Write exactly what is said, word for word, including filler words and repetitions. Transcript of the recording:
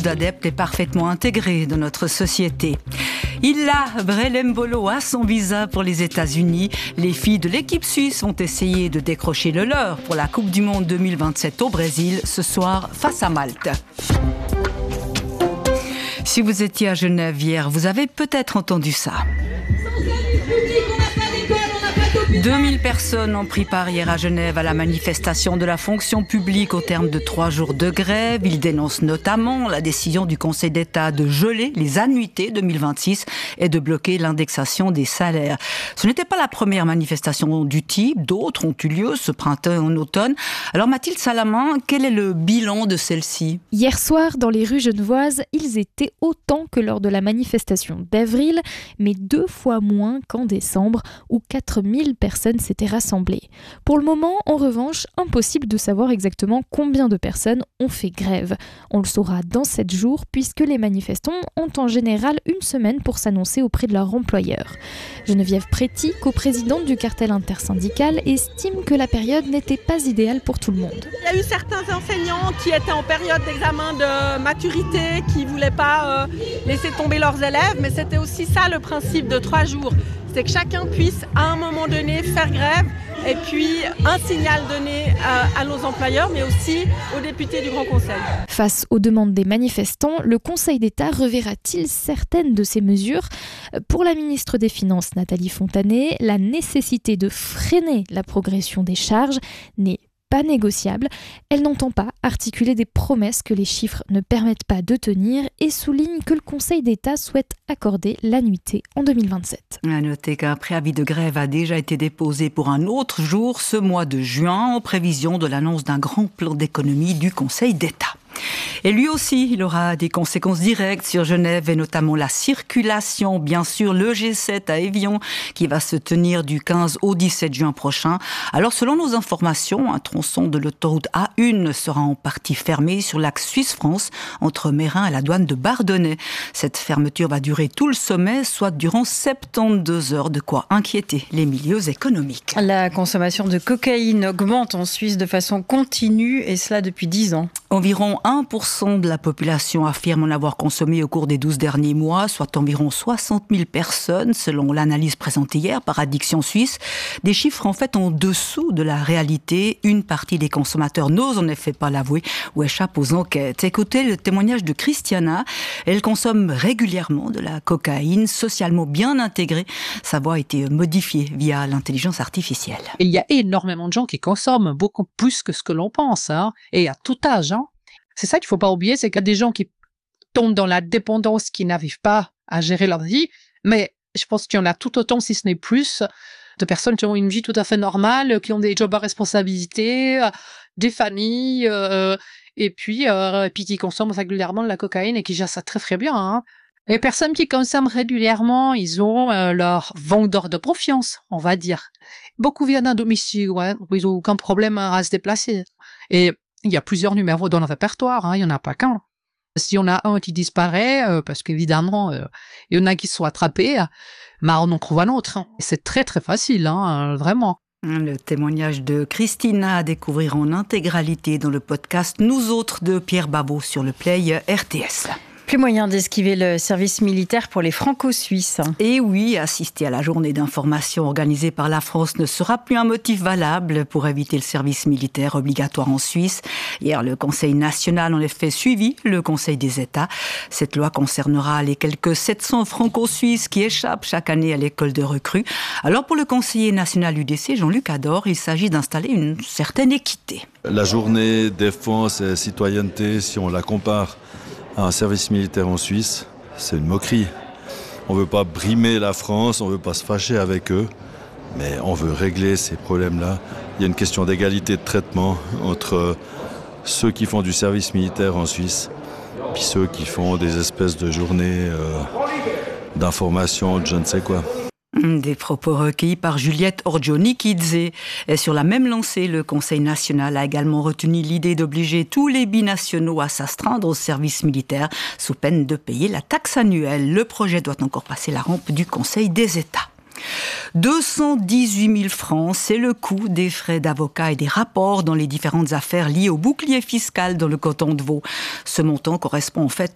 d'adeptes est parfaitement intégré dans notre société. Illa Brelembolo a son visa pour les États-Unis. Les filles de l'équipe suisse vont essayer de décrocher le leur pour la Coupe du Monde deux mille vingt-sept au Brésil, ce soir face à Malte. Si vous étiez à Genève hier, vous avez peut-être entendu ça. deux mille personnes ont pris part hier à Genève à la manifestation de la fonction publique au terme de trois jours de grève. Ils dénoncent notamment la décision du Conseil d'État de geler les annuités deux mille vingt-six et de bloquer l'indexation des salaires. Ce n'était pas la première manifestation du type. D'autres ont eu lieu ce printemps et en automne. Alors Mathilde Salamin, quel est le bilan de celle-ci ? Hier soir, dans les rues genevoises, ils étaient autant que lors de la manifestation d'avril, mais deux fois moins qu'en décembre, où quatre mille personnes s'étaient rassemblées. Pour le moment, en revanche, impossible de savoir exactement combien de personnes ont fait grève. On le saura dans sept jours, puisque les manifestants ont en général une semaine pour s'annoncer auprès de leur employeur. Geneviève Préti, coprésidente du cartel intersyndical, estime que la période n'était pas idéale pour tout le monde. Il y a eu certains enseignants qui étaient en période d'examen de maturité, qui ne voulaient pas euh, laisser tomber leurs élèves, mais c'était aussi ça le principe de trois jours. C'est que chacun puisse à un moment donné faire grève et puis un signal donné à, à nos employeurs mais aussi aux députés du Grand Conseil. Face aux demandes des manifestants, le Conseil d'État reverra-t-il certaines de ces mesures ? Pour la ministre des Finances Nathalie Fontanet, la nécessité de freiner la progression des charges n'est pas négociable. Elle n'entend pas articuler des promesses que les chiffres ne permettent pas de tenir et souligne que le Conseil d'État souhaite accorder l'annuité en deux mille vingt-sept. À noter qu'un préavis de grève a déjà été déposé pour un autre jour ce mois de juin en prévision de l'annonce d'un grand plan d'économie du Conseil d'État. Et lui aussi, il aura des conséquences directes sur Genève et notamment la circulation. Bien sûr, le G sept à Évian qui va se tenir du quinze au dix-sept juin prochain. Alors, selon nos informations, un tronçon de l'autoroute A un sera en partie fermé sur l'axe Suisse-France entre Mérin et la douane de Bardonnay. Cette fermeture va durer tout le sommet, soit durant soixante-douze heures, de quoi inquiéter les milieux économiques. La consommation de cocaïne augmente en Suisse de façon continue et cela depuis dix ans. Environ un pour cent de la population affirme en avoir consommé au cours des douze derniers mois, soit environ soixante mille personnes, selon l'analyse présentée hier par Addiction Suisse. Des chiffres en fait en dessous de la réalité. Une partie des consommateurs n'ose en effet pas l'avouer ou échappe aux enquêtes. Écoutez le témoignage de Christiana. Elle consomme régulièrement de la cocaïne, socialement bien intégrée. Sa voix a été modifiée via l'intelligence artificielle. Il y a énormément de gens qui consomment beaucoup plus que ce que l'on pense, hein, et à tout âge. Hein. C'est ça qu'il ne faut pas oublier, c'est qu'il y a des gens qui tombent dans la dépendance, qui n'arrivent pas à gérer leur vie, mais je pense qu'il y en a tout autant, si ce n'est plus, de personnes qui ont une vie tout à fait normale, qui ont des jobs à responsabilité, des familles, euh, et, puis, euh, et puis qui consomment régulièrement de la cocaïne et qui gèrent ça très très bien. Hein. Les personnes qui consomment régulièrement, ils ont euh, leur vendeur de confiance, on va dire. Beaucoup viennent d'un domicile, ouais, où ils n'ont aucun problème à se déplacer. Et il y a plusieurs numéros dans le répertoire, hein, il n'y en a pas qu'un. Si on a un qui disparaît, euh, parce qu'évidemment, euh, il y en a qui sont attrapés, bah, on en trouve un autre. Hein. C'est très très facile, hein, vraiment. Le témoignage de Christina à découvrir en intégralité dans le podcast Nous autres de Pierre Babot sur le Play R T S. Plus moyen d'esquiver le service militaire pour les franco-suisses. Et oui, assister à la journée d'information organisée par la France ne sera plus un motif valable pour éviter le service militaire obligatoire en Suisse. Hier, le Conseil national en effet suivi le Conseil des États. Cette loi concernera les quelques sept cents franco-suisses qui échappent chaque année à l'école de recrues. Alors pour le conseiller national U D C, Jean-Luc Ador, il s'agit d'installer une certaine équité. La journée défense et citoyenneté, si on la compare un service militaire en Suisse, c'est une moquerie. On ne veut pas brimer la France, on ne veut pas se fâcher avec eux, mais on veut régler ces problèmes-là. Il y a une question d'égalité de traitement entre ceux qui font du service militaire en Suisse puis ceux qui font des espèces de journées euh, d'information, de je ne sais quoi. Des propos recueillis par Juliette Orgioni-Kidze. Sur la même lancée, le Conseil national a également retenu l'idée d'obliger tous les binationaux à s'astreindre au service militaire sous peine de payer la taxe annuelle. Le projet doit encore passer la rampe du Conseil des États. deux cent dix-huit mille francs, c'est le coût des frais d'avocat et des rapports dans les différentes affaires liées au bouclier fiscal dans le canton de Vaud. Ce montant correspond en fait